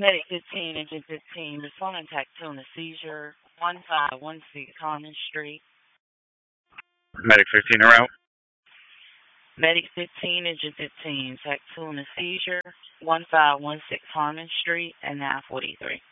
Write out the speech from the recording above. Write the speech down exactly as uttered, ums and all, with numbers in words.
Medic fifteen, Engine fifteen, responding to on a seizure, one five one six Harmon Street. Medic fifteen around. Medic fifteen, Engine fifteen, Tac two on a seizure, one five one six Harmon Street, and nine forty-three.